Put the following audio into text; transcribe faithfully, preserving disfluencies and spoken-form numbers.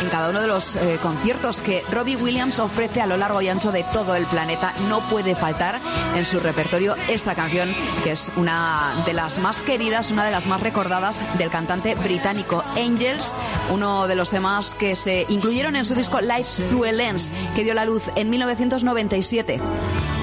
en cada uno de los eh, conciertos que Robbie Williams ofrece a lo largo y ancho de todo el planeta. No puede faltar en su repertorio esta canción, que es una de las más queridas, una de las más recordadas del cantante británico, Angels, uno de los temas que se incluyeron en su disco Life Through a Lens, que dio la luz en mil novecientos noventa y siete.